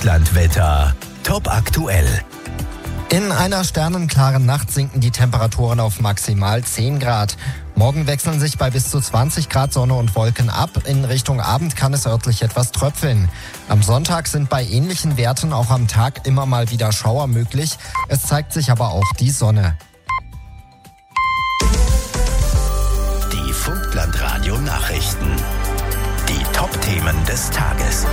Vogtlandwetter. Top aktuell. In einer sternenklaren Nacht sinken die Temperaturen auf maximal 10 Grad. Morgen wechseln sich bei bis zu 20 Grad Sonne und Wolken ab. In Richtung Abend kann es örtlich etwas tröpfeln. Am Sonntag sind bei ähnlichen Werten auch am Tag immer mal wieder Schauer möglich. Es zeigt sich aber auch die Sonne. Die Vogtlandradio-Nachrichten. Die Top-Themen des Tages.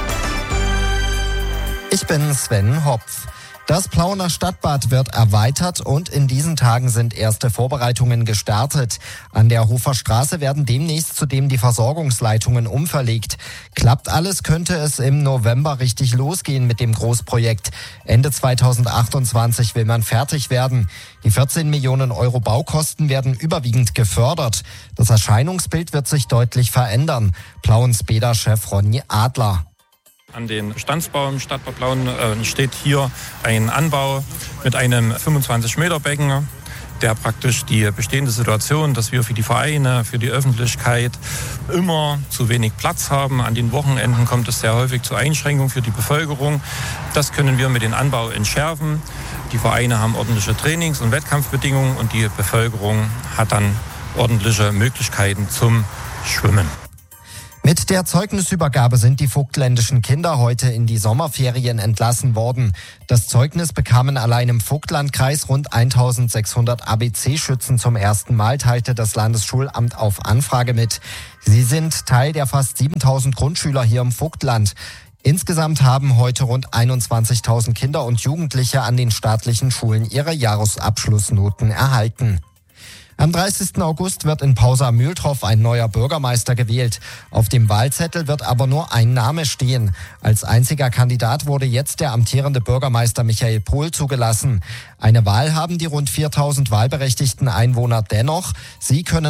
Ich bin Sven Hopf. Das Plauener Stadtbad wird erweitert und in diesen Tagen sind erste Vorbereitungen gestartet. An der Hofer Straße werden demnächst zudem die Versorgungsleitungen umverlegt. Klappt alles, könnte es im November richtig losgehen mit dem Großprojekt. Ende 2028 will man fertig werden. Die 14 Millionen Euro Baukosten werden überwiegend gefördert. Das Erscheinungsbild wird sich deutlich verändern. Plauens Bäder-Chef Ronny Adler. An den Standsbau im Stadtbad Plauen steht hier ein Anbau mit einem 25-Meter-Becken, der praktisch die bestehende Situation, dass wir für die Vereine, für die Öffentlichkeit immer zu wenig Platz haben. An den Wochenenden kommt es sehr häufig zu Einschränkungen für die Bevölkerung. Das können wir mit dem Anbau entschärfen. Die Vereine haben ordentliche Trainings- und Wettkampfbedingungen und die Bevölkerung hat dann ordentliche Möglichkeiten zum Schwimmen. Mit der Zeugnisübergabe sind die vogtländischen Kinder heute in die Sommerferien entlassen worden. Das Zeugnis bekamen allein im Vogtlandkreis rund 1600 ABC-Schützen zum ersten Mal, teilte das Landesschulamt auf Anfrage mit. Sie sind Teil der fast 7000 Grundschüler hier im Vogtland. Insgesamt haben heute rund 21.000 Kinder und Jugendliche an den staatlichen Schulen ihre Jahresabschlussnoten erhalten. Am 30. August wird in Pausa-Mühltroff ein neuer Bürgermeister gewählt. Auf dem Wahlzettel wird aber nur ein Name stehen. Als einziger Kandidat wurde jetzt der amtierende Bürgermeister Michael Pohl zugelassen. Eine Wahl haben die rund 4000 wahlberechtigten Einwohner dennoch. Sie können